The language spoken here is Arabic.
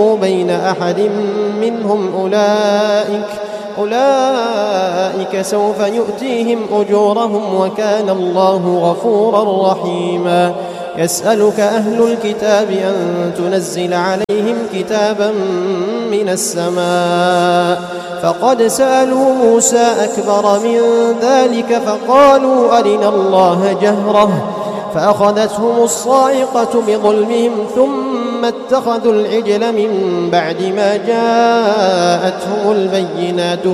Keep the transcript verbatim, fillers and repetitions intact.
بين أحد منهم أولئك أولئك سوف يؤتيهم أجورهم وكان الله غفورا رحيما. يسألك أهل الكتاب أن تنزل عليهم كتابا من السماء فقد سألوا موسى أكبر من ذلك فقالوا أرنا الله جهرة فأخذتهم الصاعقة بظلمهم ثم اتخذوا العجل من بعد ما جاءتهم البينات